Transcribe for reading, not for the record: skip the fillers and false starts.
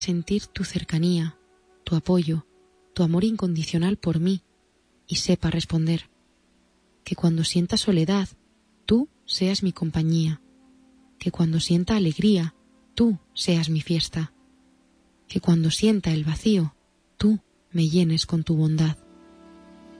sentir tu cercanía, tu apoyo, tu amor incondicional por mí y sepa responder. Que cuando sienta soledad, tú seas mi compañía. Que cuando sienta alegría, tú seas mi fiesta. Que cuando sienta el vacío, tú me llenes con tu bondad.